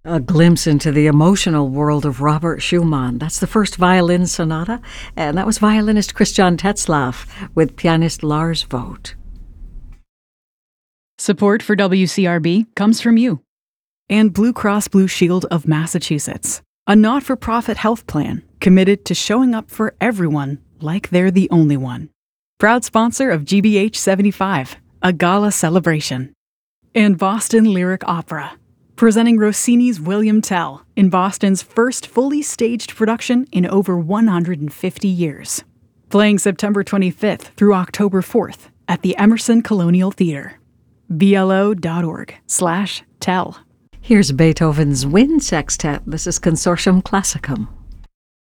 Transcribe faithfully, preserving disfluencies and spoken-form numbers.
A glimpse into the emotional world of Robert Schumann. That's the first violin sonata, and that was violinist Christian Tetzlaff with pianist Lars Vogt. Support for W C R B comes from you and Blue Cross Blue Shield of Massachusetts, a not-for-profit health plan committed to showing up for everyone like they're the only one. Proud sponsor of G B H seventy-five, a gala celebration. And Boston Lyric Opera, presenting Rossini's William Tell in Boston's first fully staged production in over one hundred fifty years. Playing September twenty-fifth through October fourth at the Emerson Colonial Theater. B L O dot org slash tell. Here's Beethoven's Wind Sextet. This is Consortium Classicum.